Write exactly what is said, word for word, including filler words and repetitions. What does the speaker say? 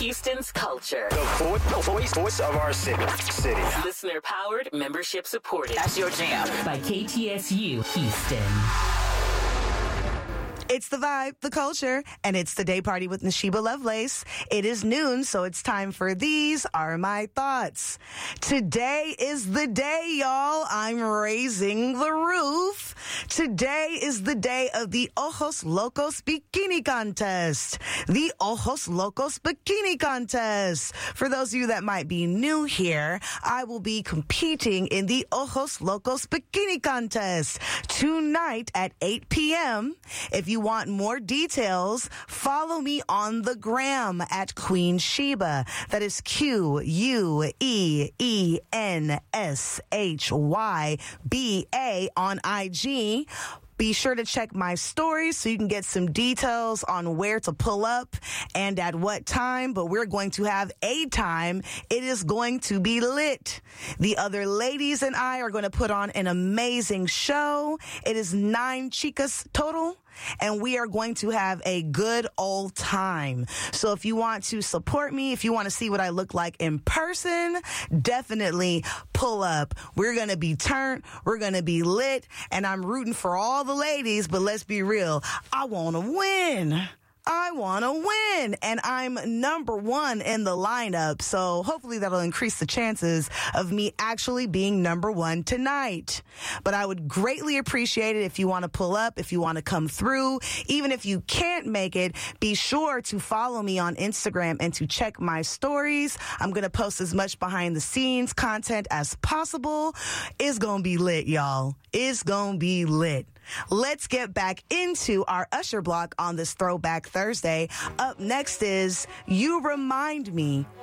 Houston's culture. The vo- voice, voice of our city. City. Listener powered, membership supported. That's your jam by K T S U Houston. It's the vibe, the culture, and it's the day party with Nashiba Lovelace. It is noon, so it's time for These Are My Thoughts. Today is the day, y'all. I'm raising the roof. Today is the day of the Ojos Locos Bikini Contest. The Ojos Locos Bikini Contest. For those of you that might be new here, I will be competing in the Ojos Locos Bikini Contest tonight at eight p.m. If you want more details, follow me on the gram at Queen Sheba. That is Q U E E N S H Y B A on I G. Be sure to check my stories so you can get some details on where to pull up and at what time, but we're going to have a time. It is going to be lit. The other ladies and I are going to put on an amazing show. It is nine chicas total, and we are going to have a good old time. So if you want to support me, if you want to see what I look like in person, definitely pull up. We're going to be turned. We're going to be lit, and I'm rooting for all the ladies, but let's be real. I want to win. I want to win, and I'm number one in the lineup, so hopefully that'll increase the chances of me actually being number one tonight. But I would greatly appreciate it if you want to pull up, if you want to come through. Even if you can't make it, be sure to follow me on Instagram and to check my stories. I'm going to post as much behind-the-scenes content as possible. It's going to be lit, y'all. It's going to be lit. Let's get back into our Usher block on this Throwback Thursday. Up next is You Remind Me